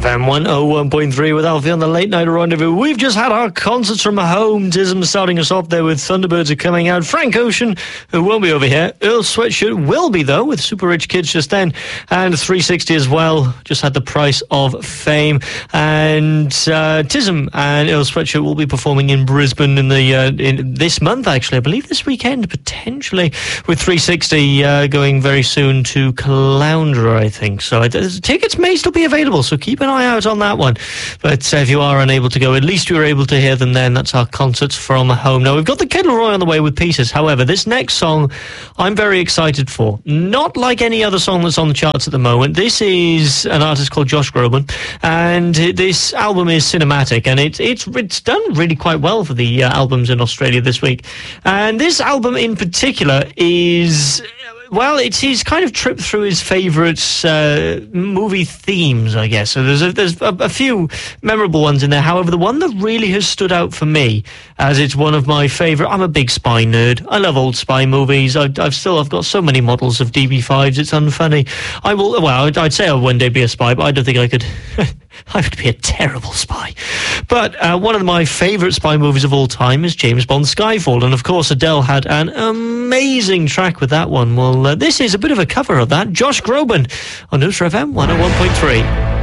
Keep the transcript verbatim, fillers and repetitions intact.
F M one oh one point three with Alfie on the Late Night Rendezvous. We've just had our concerts from home. Tism starting us off there with Thunderbirds are coming out. Frank Ocean, who won't be over here. Earl Sweatshirt will be, though, with Super Rich Kids just then. And three sixty as well. Just had The Price of Fame. And uh, Tism and Earl Sweatshirt will be performing in Brisbane in the uh, in this month, actually. I believe this weekend, potentially, with three sixty uh, going very soon to Caloundra, I think. So uh, tickets may still be available, so keep an eye out on that one. But uh, if you are unable to go, at least you were able to hear them then. That's our concerts from home. Now, we've got the Kid Laroi on the way with Pieces. However, this next song I'm very excited for. Not like any other song that's on the charts at the moment. This is an artist called Josh Groban, and this album is cinematic, and it, it's it's done really quite well for the uh, albums in Australia this week. And this album in particular is... well, it's his kind of trip through his favourite uh, movie themes, I guess. So there's a, there's a, a few memorable ones in there. However, the one that really has stood out for me, as it's one of my favourite... I'm a big spy nerd. I love old spy movies. I, I've still I've got so many models of D B fives. It's unfunny. I will. Well, I'd, I'd say I'll one day be a spy, but I don't think I could. I would be a terrible spy. But uh, one of my favourite spy movies of all time is James Bond Skyfall. And, of course, Adele had an amazing track with that one. Well, uh, this is a bit of a cover of that. Josh Groban on News F M one oh one point three.